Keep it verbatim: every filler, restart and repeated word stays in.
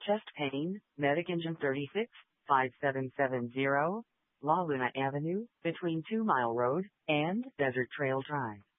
Chest pain, Medic Engine thirty-six, five seven seven zero, La Luna Avenue, between Two Mile Road and Desert Trail Drive.